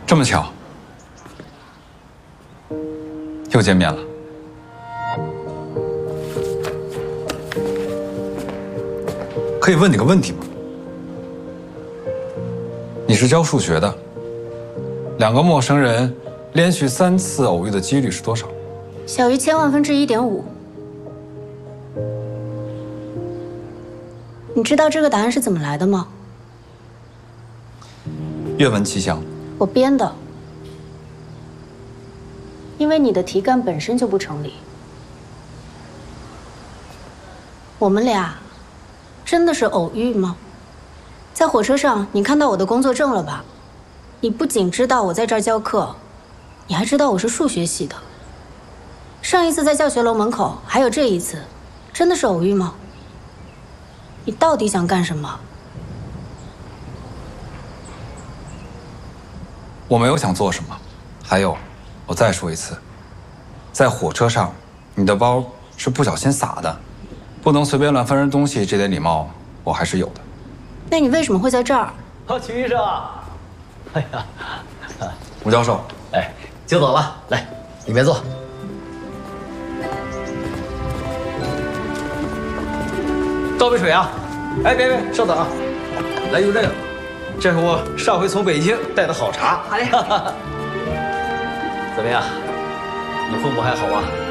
这么巧，又见面了。可以问你个问题吗？你是教数学的，两个陌生人连续3次偶遇的几率是多少？ 小于1000万分之1.5。你知道这个答案是怎么来的吗？ 愿闻其详。 我编的。因为你的题干本身就不成立。我们俩真的是偶遇吗？在火车上，你看到我的工作证了吧？你不仅知道我在这儿教课，你还知道我是数学系的。上一次在教学楼门口，还有这一次，真的是偶遇吗？你到底想干什么？ 我没有想做什么。还有，我再说一次，在火车上，你的包是不小心洒的，不能随便乱翻人东西，这点礼貌我还是有的。 那你为什么会在这儿？ 曲医生，哎呀， 吴教授， 哎，就走了，来，里面坐。倒杯水啊！哎，别，稍等啊！来，用这个，这是我上回从北京带的好茶。好嘞。怎么样？你父母还好啊？